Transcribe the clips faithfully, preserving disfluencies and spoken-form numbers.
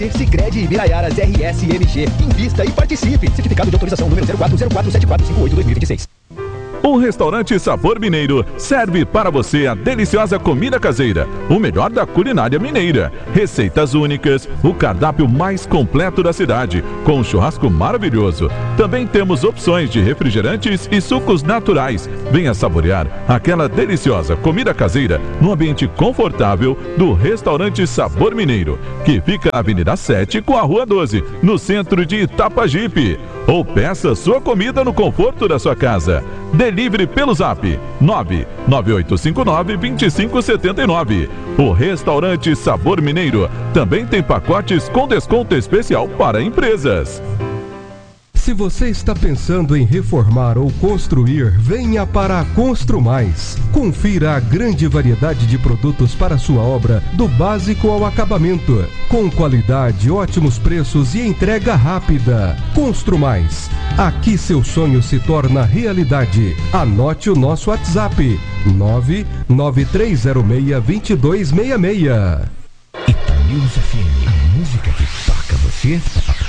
Sicredi Ibiraiaras R S M G. Invista e participe. Certificado de autorização número zero quatro zero quatro sete quatro cinco oito dois mil e vinte e seis. O restaurante Sabor Mineiro serve para você a deliciosa comida caseira, o melhor da culinária mineira, receitas únicas, o cardápio mais completo da cidade, com um churrasco maravilhoso. Também temos opções de refrigerantes e sucos naturais. Venha saborear aquela deliciosa comida caseira no ambiente confortável do restaurante Sabor Mineiro, que fica na Avenida sete com a Rua doze, no centro de Itapajipe. Ou peça sua comida no conforto da sua casa. Delivery pelo Zap nove nove oito cinco nove dois cinco sete nove. O restaurante Sabor Mineiro também tem pacotes com desconto especial para empresas. Se você está pensando em reformar ou construir, venha para a Construmais. Confira a grande variedade de produtos para sua obra, do básico ao acabamento. Com qualidade, ótimos preços e entrega rápida. Construmais. Aqui seu sonho se torna realidade. Anote o nosso WhatsApp: nove nove três zero seis dois dois seis seis. Itanews F M, a música que toca você.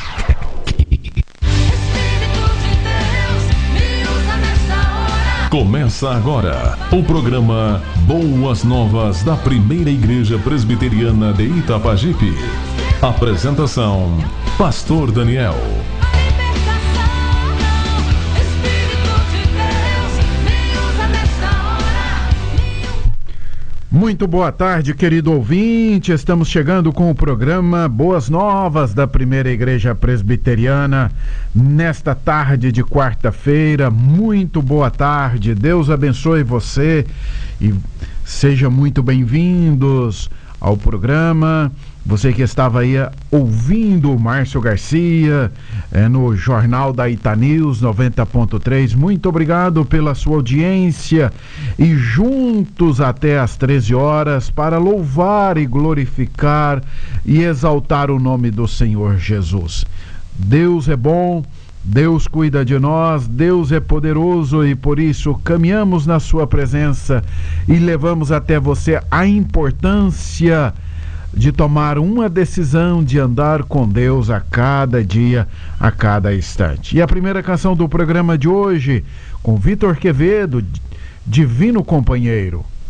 Começa agora o programa Boas Novas da Primeira Igreja Presbiteriana de Itapajipe. Apresentação: Pastor Daniel. Muito boa tarde, querido ouvinte. Estamos chegando com o programa Boas Novas da Primeira Igreja Presbiteriana nesta tarde de quarta-feira. Muito boa tarde. Deus abençoe você e sejam muito bem-vindos ao programa. Você que estava aí ouvindo o Márcio Garcia é, no Jornal da Itanews noventa ponto três, muito obrigado pela sua audiência e juntos até às treze horas para louvar e glorificar e exaltar o nome do Senhor Jesus. Deus é bom, Deus cuida de nós, Deus é poderoso e por isso caminhamos na sua presença e levamos até você a importância de tomar uma decisão de andar com Deus a cada dia, a cada instante. E a primeira canção do programa de hoje, com Vitor Quevedo, Divino Companheiro.